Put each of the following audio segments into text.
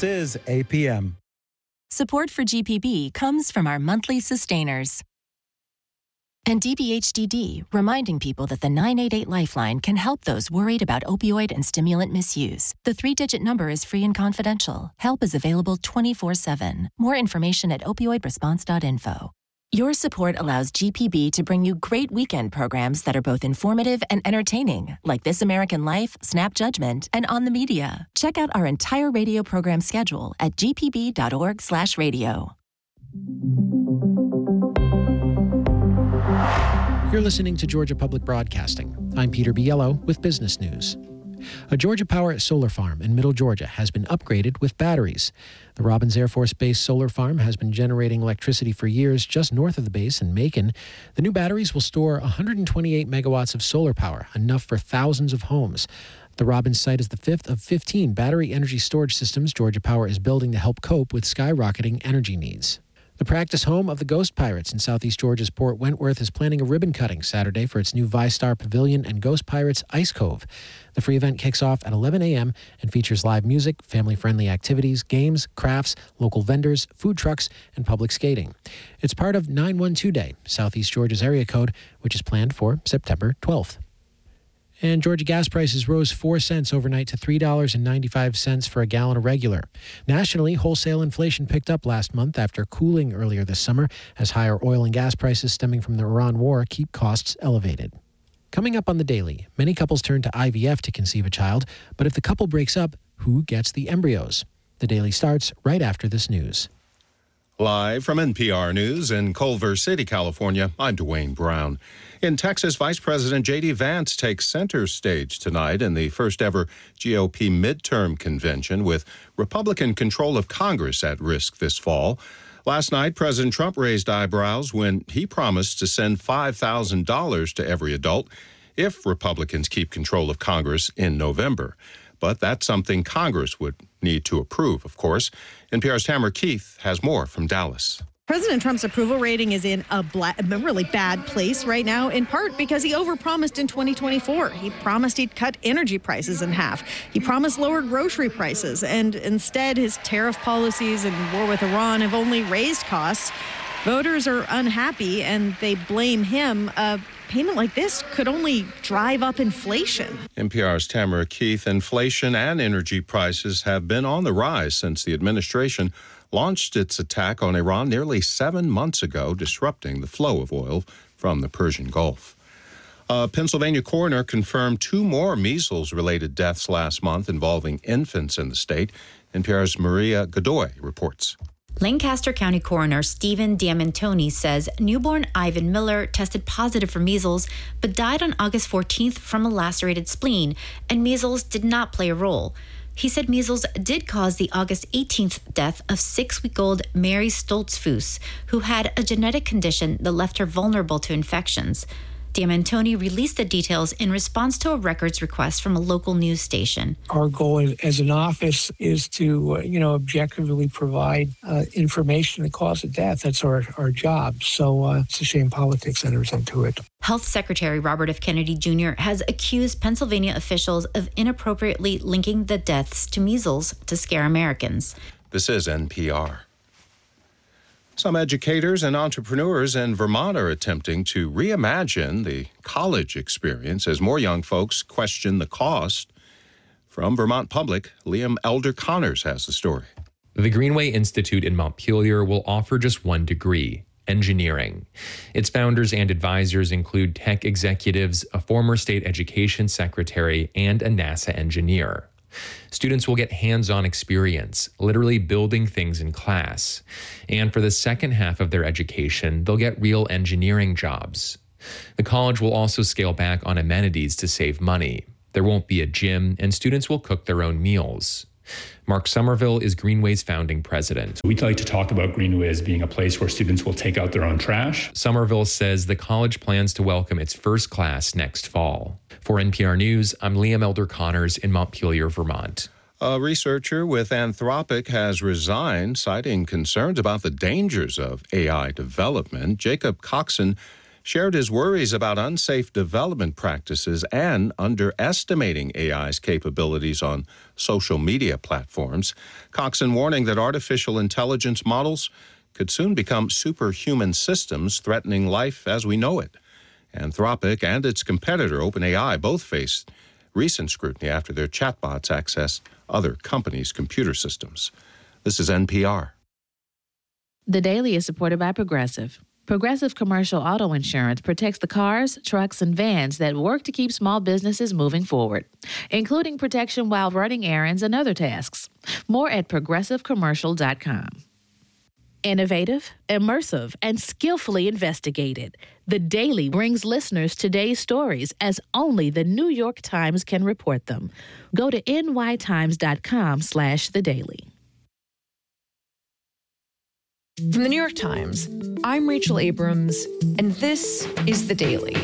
This is APM. Support for GPB comes from our monthly sustainers. And DBHDD, reminding people that the 988 Lifeline can help those worried about opioid and stimulant misuse. The 3-digit number is free and confidential. Help is available 24/7. More information at opioidresponse.info. Your support allows GPB to bring you great weekend programs that are both informative and entertaining, like This American Life, Snap Judgment, and On the Media. Check out our entire radio program schedule at gpb.org/radio. You're listening to Georgia Public Broadcasting. I'm Peter Biello with business news. A Georgia Power solar farm in Middle Georgia has been upgraded with batteries. The Robins Air Force Base solar farm has been generating electricity for years just north of the base in Macon. The new batteries will store 128 megawatts of solar power, enough for thousands of homes. The Robins site is the fifth of 15 battery energy storage systems Georgia Power is building to help cope with skyrocketing energy needs. The practice home of the Ghost Pirates in southeast Georgia's Port Wentworth is planning a ribbon cutting Saturday for its new ViStar Pavilion and Ghost Pirates Ice Cove. The free event kicks off at 11 a.m. and features live music, family-friendly activities, games, crafts, local vendors, food trucks, and public skating. It's part of 912 Day, Southeast Georgia's area code, which is planned for September 12th. And Georgia gas prices rose 4 cents overnight to $3.95 for a gallon of regular. Nationally, wholesale inflation picked up last month after cooling earlier this summer, as higher oil and gas prices stemming from the Iran war keep costs elevated. Coming up on The Daily, many couples turn to IVF to conceive a child, but if the couple breaks up, who gets the embryos? The Daily starts right after this news. Live from NPR News in Culver City, California, I'm Dwayne Brown. In Texas, Vice President J.D. Vance takes center stage tonight in the first ever GOP midterm convention, with Republican control of Congress at risk this fall. Last night, President Trump raised eyebrows when he promised to send $5,000 to every adult if Republicans keep control of Congress in November. But that's something Congress would need to approve, of course. NPR's Tamara Keith has more from Dallas. President Trump's approval rating is in a really bad place right now, in part because he overpromised in 2024. He promised he'd cut energy prices in half. He promised lower grocery prices, and instead his tariff policies and war with Iran have only raised costs. Voters are unhappy, and they blame him. A payment like this could only drive up inflation. NPR's Tamara Keith. Inflation and energy prices have been on the rise since the administration launched its attack on Iran nearly 7 months ago, disrupting the flow of oil from the Persian Gulf. A Pennsylvania coroner confirmed 2 more measles-related deaths last month involving infants in the state. NPR's Maria Godoy reports. Lancaster County Coroner Stephen Diamantoni says newborn Ivan Miller tested positive for measles but died on August 14th from a lacerated spleen, and measles did not play a role. He said measles did cause the August 18th death of 6-week-old Mary Stoltzfus, who had a genetic condition that left her vulnerable to infections. Diamantoni released the details in response to a records request from a local news station. Our goal as an office is to, objectively provide information on the cause of death. That's our job. So it's a shame politics enters into it. Health Secretary Robert F. Kennedy Jr. has accused Pennsylvania officials of inappropriately linking the deaths to measles to scare Americans. This is NPR. Some educators and entrepreneurs in Vermont are attempting to reimagine the college experience as more young folks question the cost. From Vermont Public, Liam Elder Connors has the story. The Greenway Institute in Montpelier will offer just one degree: engineering. Its founders and advisors include tech executives, a former state education secretary, and a NASA engineer. Students will get hands-on experience, literally building things in class. And for the second half of their education, they'll get real engineering jobs. The college will also scale back on amenities to save money. There won't be a gym, and students will cook their own meals. Mark Somerville is Greenway's founding president. We like to talk about Greenway as being a place where students will take out their own trash. Somerville says the college plans to welcome its first class next fall. For NPR News, I'm Liam Elder Connors in Montpelier, Vermont. A researcher with Anthropic has resigned, citing concerns about the dangers of AI development. Jacob Coxon shared his worries about unsafe development practices and underestimating AI's capabilities on social media platforms. Coxon warning that artificial intelligence models could soon become superhuman systems threatening life as we know it. Anthropic and its competitor, OpenAI, both faced recent scrutiny after their chatbots accessed other companies' computer systems. This is NPR. The Daily is supported by Progressive. Progressive Commercial Auto Insurance protects the cars, trucks, and vans that work to keep small businesses moving forward, including protection while running errands and other tasks. More at progressivecommercial.com. Innovative, immersive, and skillfully investigated. The Daily brings listeners today's stories as only the New York Times can report them. Go to nytimes.com/thedaily. From the New York Times, I'm Rachel Abrams, and this is The Daily.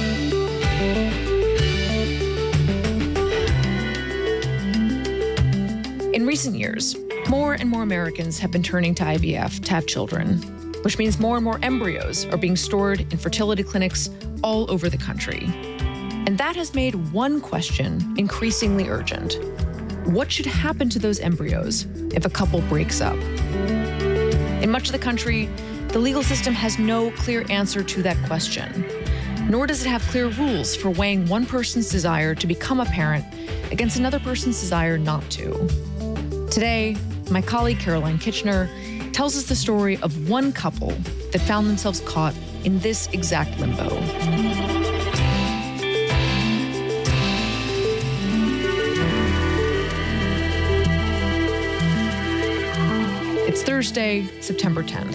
In recent years, more and more Americans have been turning to IVF to have children, which means more and more embryos are being stored in fertility clinics all over the country. And that has made one question increasingly urgent. What should happen to those embryos if a couple breaks up? In much of the country, the legal system has no clear answer to that question, nor does it have clear rules for weighing one person's desire to become a parent against another person's desire not to. Today, my colleague Caroline Kitchener tells us the story of one couple that found themselves caught in this exact limbo. It's Thursday, September 10th.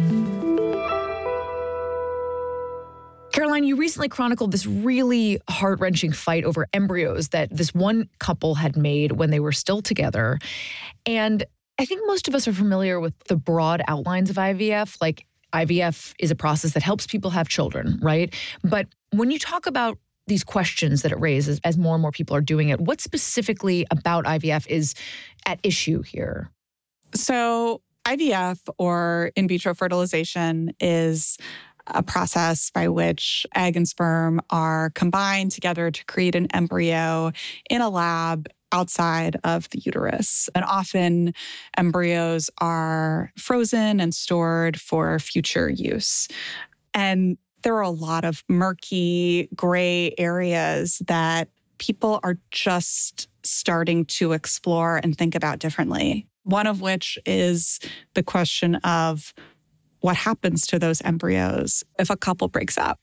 Caroline, you recently chronicled this really heart-wrenching fight over embryos that this one couple had made when they were still together. And I think most of us are familiar with the broad outlines of IVF. Like, IVF is a process that helps people have children, right? But when you talk about these questions that it raises as more and more people are doing it, what specifically about IVF is at issue here? So IVF, or in vitro fertilization, is a process by which egg and sperm are combined together to create an embryo in a lab outside of the uterus. And often embryos are frozen and stored for future use. And there are a lot of murky, gray areas that people are just starting to explore and think about differently. One of which is the question of what happens to those embryos if a couple breaks up?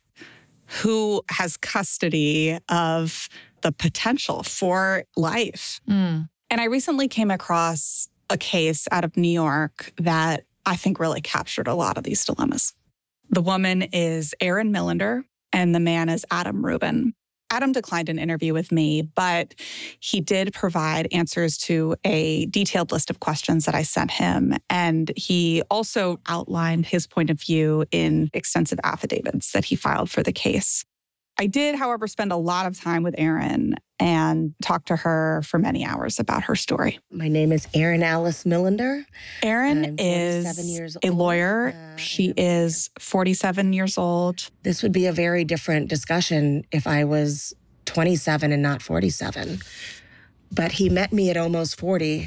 Who has custody of the potential for life? And I recently came across a case out of New York that I think really captured a lot of these dilemmas. The woman is Erin Millender, and the man is Adam Rubin. Adam declined an interview with me, but he did provide answers to a detailed list of questions that I sent him. And he also outlined his point of view in extensive affidavits that he filed for the case. I did, however, spend a lot of time with Erin and talk to her for many hours about her story. My name is Erin Alice Millender. Erin is a lawyer. She is 47 years old. This would be a very different discussion if I was 27 and not 47. But he met me at almost 40.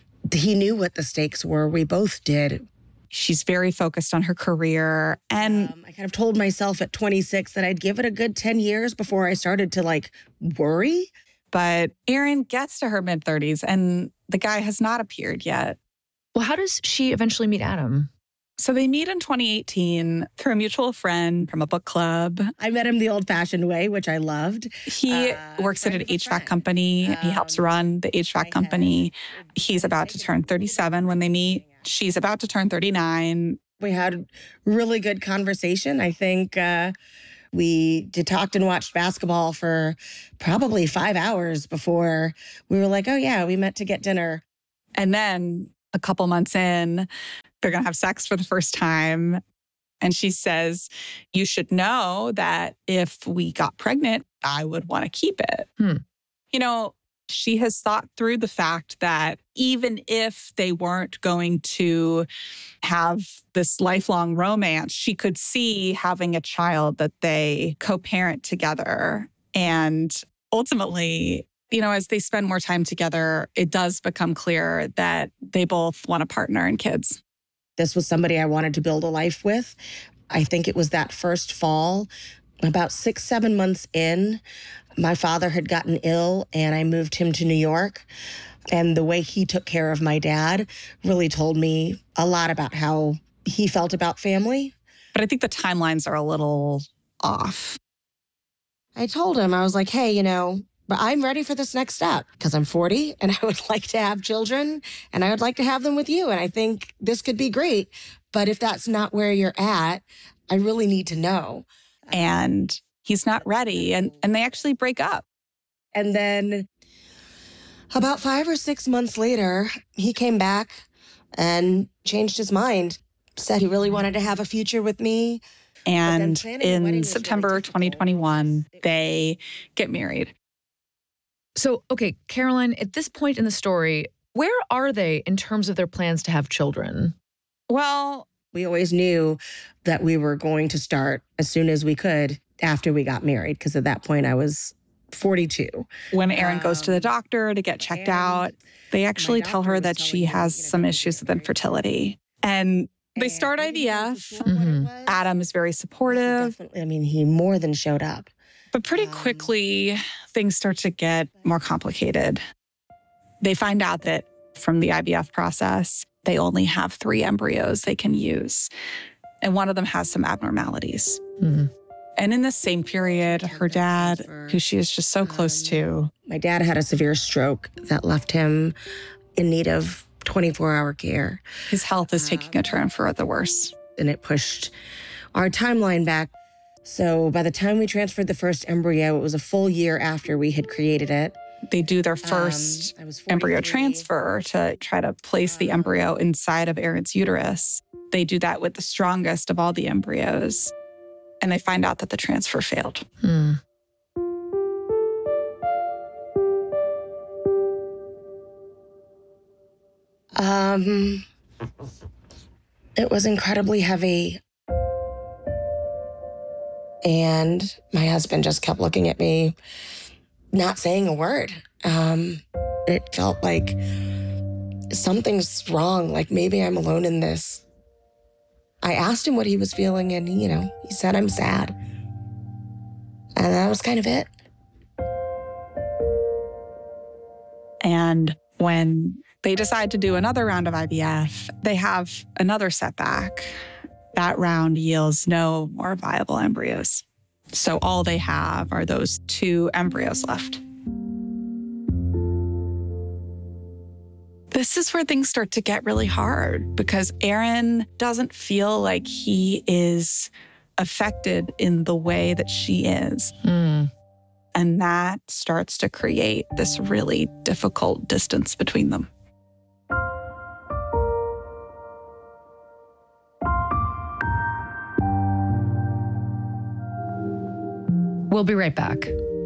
He knew what the stakes were. We both did. She's very focused on her career. And I kind of told myself at 26 that I'd give it a good 10 years before I started to worry. But Erin gets to her mid-30s and the guy has not appeared yet. Well, how does she eventually meet Adam? So they meet in 2018 through a mutual friend from a book club. I met him the old-fashioned way, which I loved. He works at an HVAC company. He helps run the HVAC company. He's about to turn 37 when they meet. She's about to turn 39. We had really good conversation. I think we talked and watched basketball for probably 5 hours before we were like, oh, yeah, we met to get dinner. And then a couple months in, they're going to have sex for the first time. And she says, you should know that if we got pregnant, I would want to keep it. You know, She has thought through the fact that even if they weren't going to have this lifelong romance, she could see having a child that they co-parent together. And ultimately, as they spend more time together, it does become clear that they both want a partner and kids. This was somebody I wanted to build a life with. I think it was that first fall, about 6-7 months in, my father had gotten ill and I moved him to New York. And the way he took care of my dad really told me a lot about how he felt about family. But I think the timelines are a little off. I told him, I was like, hey, but I'm ready for this next step because I'm 40 and I would like to have children and I would like to have them with you. And I think this could be great. But if that's not where you're at, I really need to know. And he's not ready. And they actually break up. And then about 5 or 6 months later, he came back and changed his mind, said he really wanted to have a future with me. And in September 2021, they get married. So, okay, Caroline, at this point in the story, where are they in terms of their plans to have children? Well, we always knew that we were going to start as soon as we could after we got married, because at that point I was 42. When Erin goes to the doctor to get checked out, they actually tell her that she has some issues with infertility. And they start IVF. Mm-hmm. Adam is very supportive. He more than showed up. But pretty quickly, things start to get more complicated. They find out that from the IVF process, they only have 3 embryos they can use. And one of them has some abnormalities. Mm-hmm. And in this same period, her dad, who she is just so close to. My dad had a severe stroke that left him in need of 24-hour care. His health is taking a turn for the worse. And it pushed our timeline back. So by the time we transferred the first embryo, it was a full year after we had created it. They do their first embryo transfer to try to place the embryo inside of Erin's uterus. They do that with the strongest of all the embryos. And they find out that the transfer failed. It was incredibly heavy. And my husband just kept looking at me, not saying a word. It felt like something's wrong, like maybe I'm alone in this. I asked him what he was feeling and, he said, I'm sad. And that was kind of it. And when they decide to do another round of IVF, they have another setback. That round yields no more viable embryos. So all they have are those 2 embryos left. This is where things start to get really hard because Erin doesn't feel like he is affected in the way that she is. And that starts to create this really difficult distance between them. We'll be right back.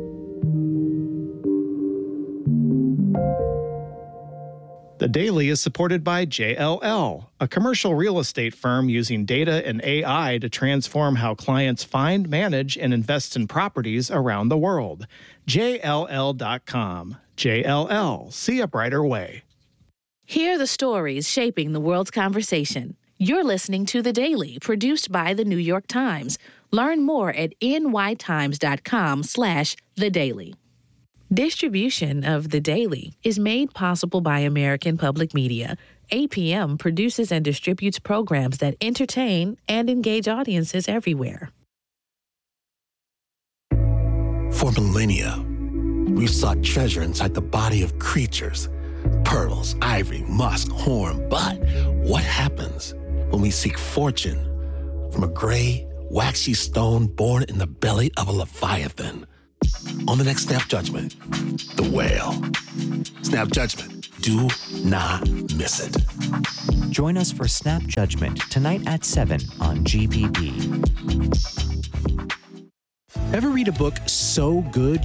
The Daily is supported by JLL, a commercial real estate firm using data and AI to transform how clients find, manage, and invest in properties around the world. JLL.com. JLL, see a brighter way. Hear the stories shaping the world's conversation. You're listening to The Daily, produced by The New York Times. Learn more at nytimes.com/The Daily. Distribution of The Daily is made possible by American Public Media. APM produces and distributes programs that entertain and engage audiences everywhere. For millennia, we've sought treasure inside the body of creatures. Pearls, ivory, musk, horn. But what happens when we seek fortune from a gray, waxy stone born in the belly of a leviathan? On the next Snap Judgment, the whale. Snap Judgment. Do not miss it. Join us for Snap Judgment tonight at 7 on GPB. Ever read a book so good